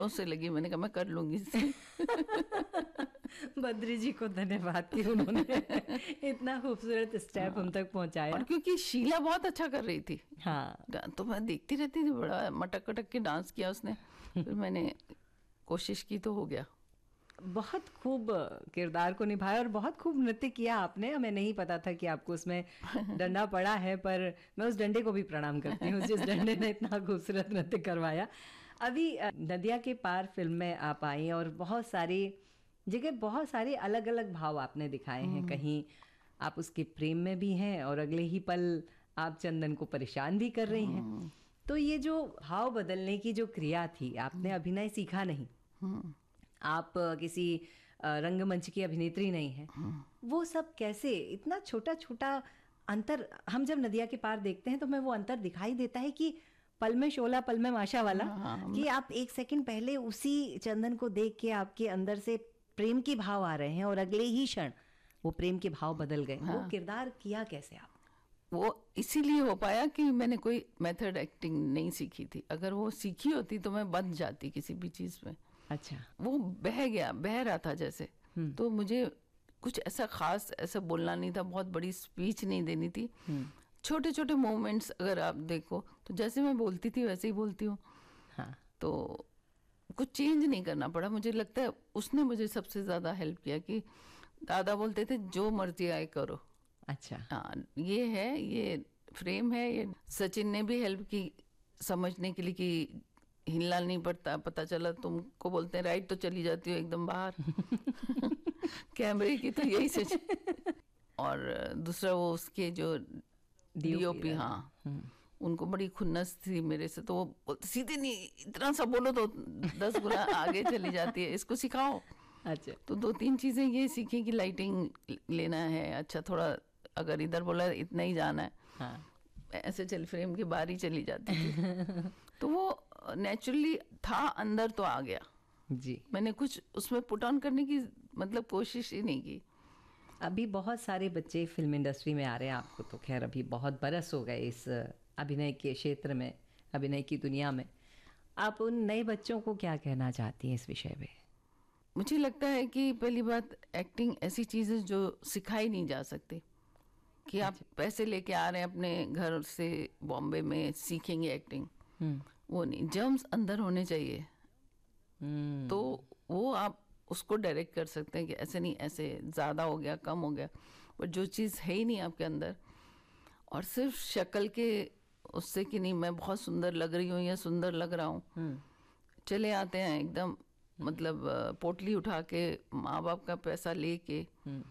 उससे लगी, मैंने कहा मैं कर लूंगी बद्री जी को धन्यवाद कि उन्होंने इतना खूबसूरत स्टेप हम तक पहुंचाया। और क्योंकि शीला बहुत अच्छा कर रही थी, हाँ, तो मैं देखती रहती थी, बड़ा मटक कटक के डांस किया उसने, फिर मैंने कोशिश की तो हो गया। बहुत खूब किरदार को निभाया और बहुत खूब नृत्य किया आपने। हमें नहीं पता था कि आपको उसमें डंडा पड़ा है, पर मैं उस डंडे को भी प्रणाम करती हूँ जिस डंडे ने इतना खूबसूरत नृत्य करवाया। अभी नदिया के पार फिल्म में आप आई और बहुत सारी जगह बहुत सारे अलग अलग भाव आपने दिखाए हैं। कहीं आप उसके प्रेम में भी हैं और अगले ही पल आप चंदन को परेशान भी कर रही हैं। तो ये जो भाव बदलने की जो क्रिया थी, आपने अभिनय सीखा नहीं, आप किसी रंगमंच की अभिनेत्री नहीं है, वो सब कैसे इतना छोटा छोटा अंतर, हम जब नदिया के पार देखते हैं तो हमें वो अंतर दिखाई देता है कि पल में शोला पल में माशा वाला, कि आप एक सेकंड पहले उसी चंदन को देख के आपके अंदर से प्रेम के भाव आ रहे हैं और अगले ही क्षण वो प्रेम के भाव बदल गए। वो किरदार किया कैसे आप? वो इसीलिए हो पाया कि मैंने कोई मेथड एक्टिंग नहीं सीखी थी। अगर वो सीखी होती तो मैं बंध जाती किसी भी चीज में। अच्छा, वो बह रहा था जैसे, तो मुझे कुछ ऐसा खास ऐसा बोलना नहीं था, बहुत बड़ी स्पीच नहीं देनी थी। छोटे छोटे मोमेंट्स अगर आप देखो तो जैसे मैं बोलती थी वैसे ही बोलती हूँ। हाँ, तो कुछ चेंज नहीं करना पड़ा। मुझे लगता है उसने मुझे सबसे ज्यादा हेल्प किया कि दादा बोलते थे जो मर्जी आए करो। अच्छा, हाँ, ये है, ये फ्रेम है। ये सचिन ने भी हेल्प की समझने के लिए कि हिलना नहीं पड़ता, पता चला तुमको बोलते हैं राइट तो चली जाती हो एकदम बाहर कैमरे की, तो यही से। और दूसरा वो उसके जो डीओपी, हाँ, उनको बड़ी खुन्नस थी मेरे से, तो वो सीधे नहीं, इतना सा बोलो तो 10 गुना आगे चली जाती है, इसको सिखाओ। अच्छा, तो 2-3 चीजें ये सीखी कि लाइटिंग लेना है, अच्छा थोड़ा अगर इधर बोला इतना ही जाना है, हाँ, ऐसे चल फ्रेम की बारी चली जाती थी तो वो नेचुरली था, अंदर तो आ गया जी। मैंने कुछ उसमें पुट ऑन करने की मतलब कोशिश ही नहीं की। अभी बहुत सारे बच्चे फिल्म इंडस्ट्री में आ रहे हैं, आपको तो खैर अभी बहुत बरस हो गए इस अभिनय के क्षेत्र में, अभिनय की दुनिया में। आप उन नए बच्चों को क्या कहना चाहती हैं इस विषय में? मुझे लगता है कि पहली बात, एक्टिंग ऐसी चीज है जो सिखाई नहीं जा सकती कि आप पैसे लेके आ रहे हैं अपने घर से बॉम्बे में सीखेंगे एक्टिंग, वो नहीं, जर्म्स अंदर होने चाहिए तो वो आप उसको डायरेक्ट कर सकते हैं कि ऐसे नहीं, ऐसे ज़्यादा हो गया, कम हो गया। पर जो चीज़ है ही नहीं आपके अंदर, और सिर्फ शक्ल के उससे कि नहीं मैं बहुत सुंदर लग रही हूँ या सुंदर लग रहा हूँ, चले आते हैं एकदम मतलब पोटली उठा के माँ बाप का पैसा लेके,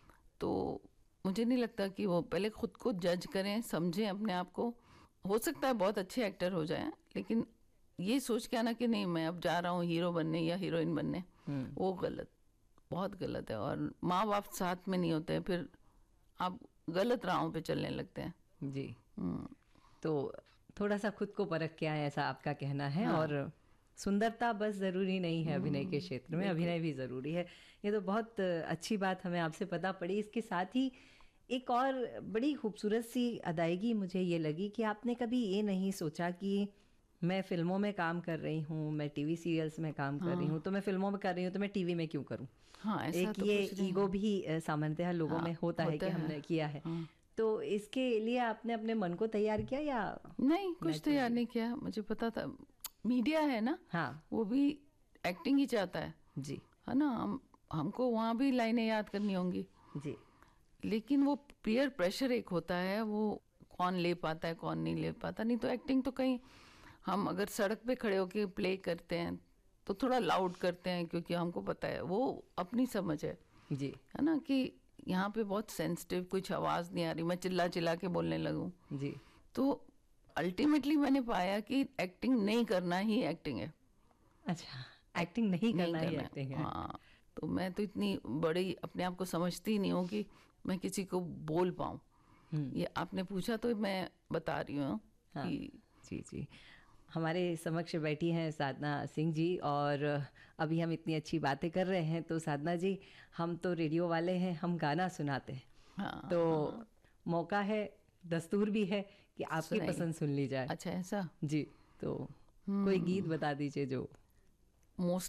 तो मुझे नहीं लगता कि वो पहले खुद को जज करें, समझें अपने आप को। हो सकता है बहुत अच्छे एक्टर हो जाएं, लेकिन ये सोच के आना कि नहीं मैं अब जा रहा हूँ हीरो बनने या हीरोइन बनने, वो गलत, बहुत गलत है। और माँ बाप साथ में नहीं होते फिर आप गलत राहों पे चलने लगते हैं। जी, तो थोड़ा सा खुद को परख के आए, ऐसा आपका कहना है। हाँ। और सुंदरता बस ज़रूरी नहीं है अभिनय के क्षेत्र में, अभिनय भी ज़रूरी है। ये तो बहुत अच्छी बात हमें आपसे पता पड़ी। इसके साथ ही एक और बड़ी खूबसूरत सी अदायगी मुझे ये लगी कि आपने कभी ये नहीं सोचा कि मैं फिल्मों में काम कर रही हूँ, मैं टीवी सीरियल्स में काम कर रही हूँ, तो मैं फिल्मों में कर रही हूँ तो मैं टीवी में क्यों करूँ। हाँ, ऐसा एक तो ये ईगो भी सामान्यतः लोगों में होता है कि हमने किया है। तो इसके लिए आपने अपने मन को तैयार किया या नहीं? कुछ तैयार नहीं किया, मुझे पता था मीडिया है ना, हाँ, वो भी एक्टिंग ही चाहता है जी, है ना, हमको वहाँ भी लाइनें याद करनी होंगी जी, लेकिन वो पीयर प्रेशर एक होता है, वो कौन ले पाता है कौन नहीं ले पाता। नहीं तो एक्टिंग तो कहीं हम अगर सड़क पे खड़े होके प्ले करते हैं तो थोड़ा लाउड करते हैं क्योंकि हमको पता है, वो अपनी समझ है जी, है ना, कि यहाँ पे बहुत सेंसिटिव, कुछ आवाज़ नहीं आ रही, मैं चिल्ला चिल्ला के बोलने लगूँ। जी। तो अल्टीमेटली मैंने पाया कि एक्टिंग नहीं करना ही एक्टिंग है। अच्छा, एक्टिंग नहीं करना ही एक्टिंग है। हाँ, तो मैं तो इतनी बड़ी अपने आप को समझती नहीं हूँ कि मैं किसी को बोल पाऊँ। ये आपने पूछा तो मैं बता रही हूँ हाँ, कि जी, जी। हमारे समक्ष बैठी हैं साधना सिंह जी और अभी हम इतनी अच्छी बातें कर रहे हैं। तो साधना जी, हम तो रेडियो वाले हैं, हम गाना सुनाते हैं। हाँ, तो मौका है, दस्तूर भी है कि आपकी पसंद सुन ली जाए। अच्छा, ऐसा? जी, तो कोई गीत बता दीजिए जो मोस्ट